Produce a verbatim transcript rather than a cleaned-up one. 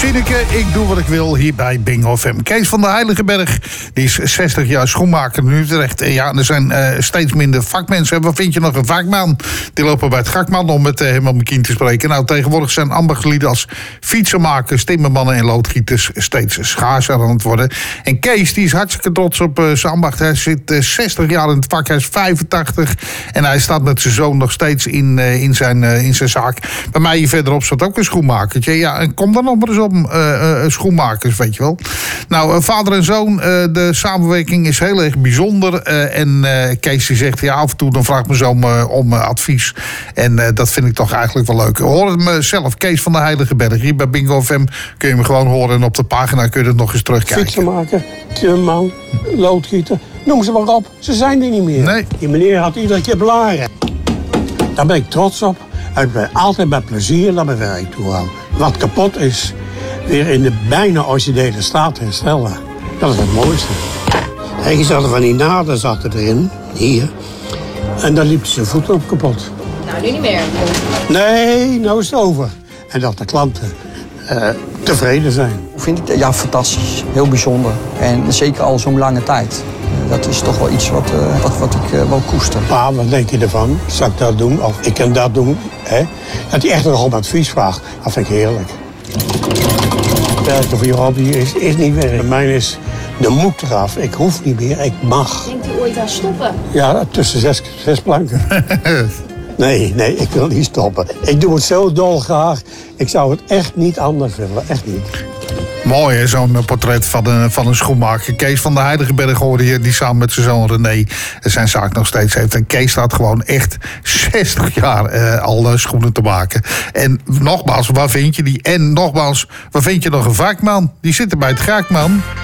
Sineke, ik doe wat ik wil hier bij Bingo F M. Kees van der Heiligenberg, die is zestig jaar schoenmaker in Utrecht. En ja, er zijn uh, steeds minder vakmensen. Wat vind je nog een vakman? Die lopen bij het Gakman om met uh, hem om een te spreken. Nou, tegenwoordig zijn ambachtslieden als fietsenmakers, timmermannen en loodgieters steeds schaarser aan het worden. En Kees, die is hartstikke trots op uh, zijn ambacht. Hij zit uh, zestig jaar in het vak, hij is vijfentachtig. En hij staat met zijn zoon nog steeds in, uh, in, zijn, uh, in zijn zaak. Bij mij hier verderop staat ook een schoenmakertje. Ja, en kom dan nog maar eens op, uh, uh, schoenmakers, weet je wel. Nou, uh, vader en zoon, uh, de samenwerking is heel erg bijzonder. Uh, en uh, Kees die zegt, ja, af en toe dan vraagt mijn zoon uh, om uh, advies. En uh, dat vind ik toch eigenlijk wel leuk. Hoor het me zelf, Kees van der Heiligenberg. Hier bij Bingo F M kun je me gewoon horen. En op de pagina kun je het nog eens terugkijken. Fietsenmaker, timmerman, loodgieter, noem ze maar op. Ze zijn er niet meer. Nee. Die meneer had iedere keer blaren. Daar ben ik trots op. Ik ben altijd met plezier naar mijn werk toe gaan. Wat kapot is, weer in de bijna originele staat herstellen. Dat is het mooiste. En je zat er van die naden zaten erin, hier. En dan liep zijn voeten op kapot. Nou, nu niet meer. Nee, nou is het over. En dat de klanten uh, tevreden zijn. Vind ik, ja, fantastisch. Heel bijzonder. En zeker al zo'n lange tijd. Dat is toch wel iets wat, uh, wat, wat ik uh, wel koester. Pa, wat denkt hij ervan? Zal ik dat doen? Of ik kan dat doen? Hè? Dat hij echt nog om advies vraagt. Dat vind ik heerlijk. Werken voor je hobby is, is niet werk. Bij mij is de moed eraf. Ik hoef niet meer, ik mag. Denkt u ooit aan stoppen? Ja, tussen zes, zes planken. Nee, nee, ik wil niet stoppen. Ik doe het zo dolgraag. Ik zou het echt niet anders willen. Echt niet. Mooi, hè, zo'n portret van een, van een schoenmaker. Kees van der Heiligenberg hoorde je, die samen met zijn zoon René zijn zaak nog steeds heeft. En Kees staat gewoon echt zestig jaar uh, al uh, schoenen te maken. En nogmaals, waar vind je die? En nogmaals, waar vind je nog een vakman? Die zit er bij het Gakman.